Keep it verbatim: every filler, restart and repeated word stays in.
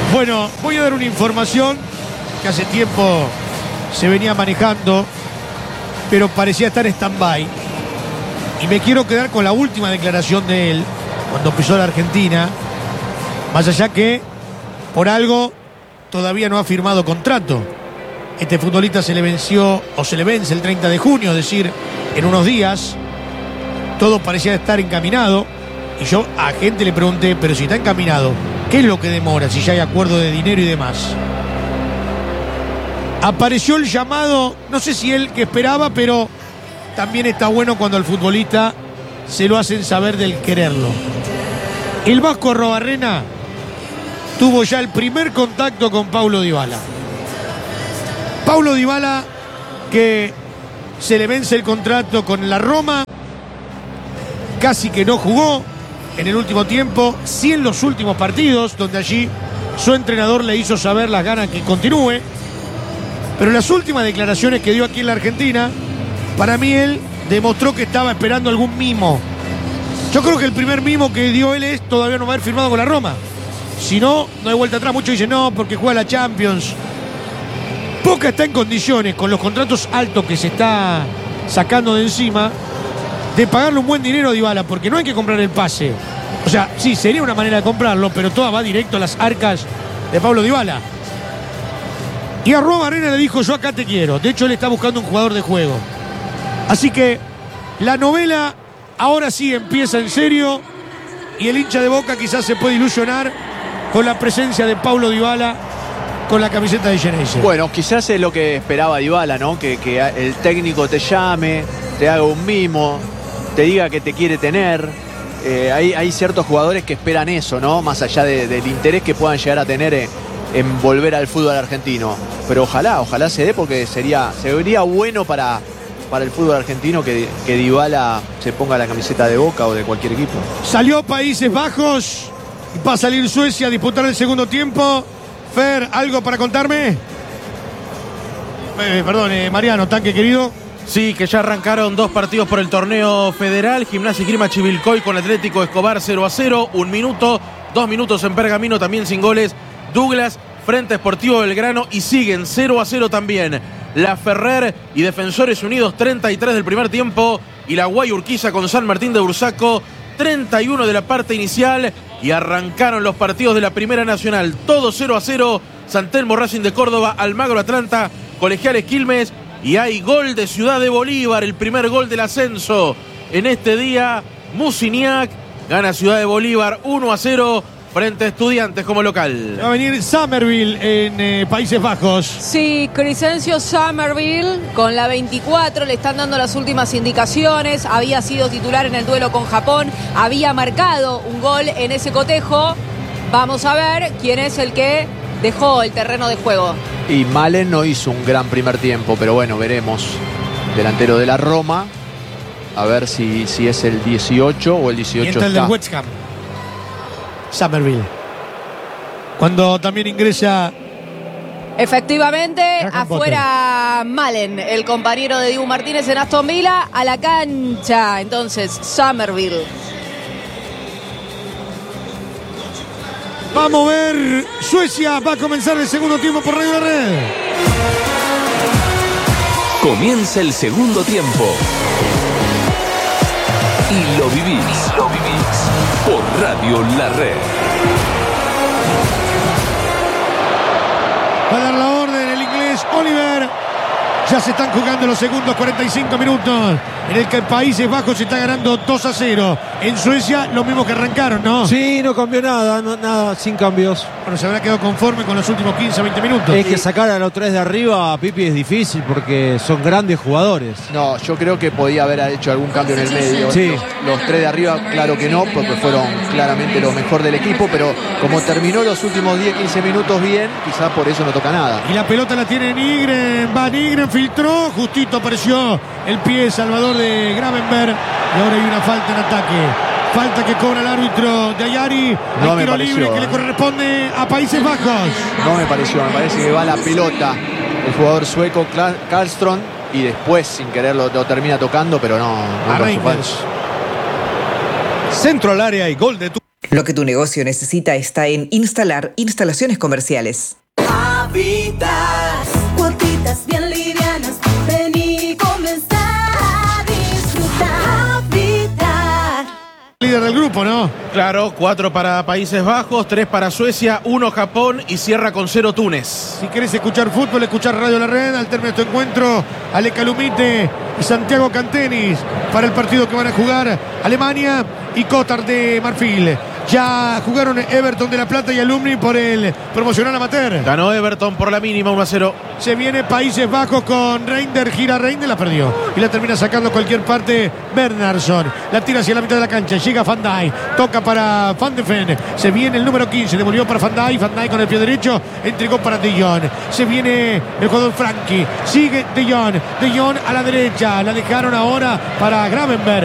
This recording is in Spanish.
Bueno, voy a dar una información que hace tiempo se venía manejando, pero parecía estar en stand-by. Y me quiero quedar con la última declaración de él, cuando pisó la Argentina, más allá que por algo todavía no ha firmado contrato. Este futbolista se le venció, o se le vence el treinta de junio, es decir, en unos días. Todo parecía estar encaminado. Y yo a gente le pregunté, pero si está encaminado, ¿qué es lo que demora si ya hay acuerdo de dinero y demás? Apareció el llamado, no sé si él que esperaba, pero también está bueno cuando al futbolista se lo hacen saber del quererlo. El Vasco Arruabarrena tuvo ya el primer contacto con Paulo Dybala. Paulo Dybala, que se le vence el contrato con la Roma, casi que no jugó en el último tiempo, sí en los últimos partidos, donde allí su entrenador le hizo saber las ganas que continúe. Pero las últimas declaraciones que dio aquí en la Argentina, para mí él demostró que estaba esperando algún mimo. Yo creo que el primer mimo que dio él es todavía no haber firmado con la Roma. Si no, no hay vuelta atrás. Muchos dicen no, porque juega la Champions. Boca está en condiciones, con los contratos altos que se está sacando de encima, de pagarle un buen dinero a Dybala, porque no hay que comprar el pase. O sea, sí, sería una manera de comprarlo, pero toda va directo a las arcas de Paulo Dybala. Y a Arruabarrena le dijo, yo acá te quiero. De hecho, él está buscando un jugador de juego. Así que la novela ahora sí empieza en serio, y el hincha de Boca quizás se puede ilusionar con la presencia de Paulo Dybala con la camiseta de Geneise. Bueno, quizás es lo que esperaba Dybala, ¿no? Que, que el técnico te llame, te haga un mimo, te diga que te quiere tener. Eh, hay, hay ciertos jugadores que esperan eso, ¿no? Más allá de, del interés que puedan llegar a tener en, en volver al fútbol argentino. Pero ojalá, ojalá se dé, porque sería, sería bueno para, para el fútbol argentino que, que Dybala se ponga la camiseta de Boca o de cualquier equipo. Salió Países Bajos, va a salir Suecia a disputar el segundo tiempo. Fer, ¿algo para contarme? Eh, perdón, eh, Mariano, tanque querido. Sí, que ya arrancaron dos partidos por el torneo federal. Gimnasia y Esgrima Chivilcoy con Atlético Escobar cero a cero. Un minuto, dos minutos en Pergamino, también sin goles. Douglas frente a Sportivo Belgrano, y siguen cero a cero también La Ferrer y Defensores Unidos, treinta y tres del primer tiempo. Y la Guay Urquiza con San Martín de Bursaco, treinta y uno de la parte inicial. Y arrancaron los partidos de la Primera Nacional, todo cero a cero. San Telmo Racing de Córdoba, Almagro Atlanta, Colegiales Quilmes. Y hay gol de Ciudad de Bolívar, el primer gol del ascenso en este día. Musiniak gana Ciudad de Bolívar uno a cero frente a Estudiantes como local. Va a venir Summerville en eh, Países Bajos. Sí, Crescencio Summerville con la veinticuatro, le están dando las últimas indicaciones. Había sido titular en el duelo con Japón, había marcado un gol en ese cotejo. Vamos a ver quién es el que dejó el terreno de juego. Y Malen no hizo un gran primer tiempo, pero bueno, veremos. Delantero de la Roma. A ver si, si es el dieciocho o el dieciocho. Y entra el está. del West Ham. Summerville. Cuando también ingresa. Efectivamente, afuera Malen, el compañero de Dibu Martínez en Aston Villa, a la cancha. Entonces, Summerville. Vamos a ver, Suecia va a comenzar el segundo tiempo por Radio La Red. Comienza el segundo tiempo. Y lo vivís, y lo vivís por Radio La Red. Va a dar la orden el inglés Oliver. Ya se están jugando los segundos cuarenta y cinco minutos en el que Países Bajos se está ganando dos a cero. En Suecia, lo mismo que arrancaron, ¿no? Sí, no cambió nada, no, nada, sin cambios. Bueno, se habrá quedado conforme con los últimos quince a veinte minutos. Es que sacar a los tres de arriba, Pipi, es difícil porque son grandes jugadores. No, yo creo que podía haber hecho algún cambio en el medio. Sí. Los, los tres de arriba, claro que no, porque fueron claramente lo mejor del equipo, pero como terminó los últimos diez a quince minutos bien, quizás por eso no toca nada. Y la pelota la tiene Nygren. Va Nygren, filtró. Justito apareció el pie Salvador de Gravenberg. Y ahora hay una falta en ataque. Falta que cobra el árbitro de Ayari. No el me tiro pareció, libre que eh. le corresponde a Países Bajos. No me pareció, me parece que va la pelota el jugador sueco Karlström y después sin querer lo, lo termina tocando, pero no, no A con su Reinders. falso. Centro al área y gol de tu... Lo que tu negocio necesita está en Instalar Instalaciones Comerciales. Habitat, cuotitas bien livianas, ven y comenzá a disfrutar. Habitat. Líder del grupo, ¿no? Claro, cuatro para Países Bajos, tres para Suecia, uno Japón y cierra con cero Túnez. Si querés escuchar fútbol, escuchar Radio La Red. Al término de este encuentro, Ale Calumite y Santiago Cantenis para el partido que van a jugar Alemania y Cotar de Marfil. Ya jugaron Everton de La Plata y Alumni por el promocional amateur. Ganó Everton por la mínima, uno a cero. Se viene Países Bajos con Reinders, gira Reinders, la perdió. Y la termina sacando cualquier parte Bernardsson. La tira hacia la mitad de la cancha, llega Van Dijk, toca para Van de Ven. Se viene el número quince, devolvió para Van Dijk, Van Dijk con el pie derecho, entregó para De Jong. Se viene el jugador Frankie, sigue De Jong, De Jong a la derecha, la dejaron ahora para Gravenberg.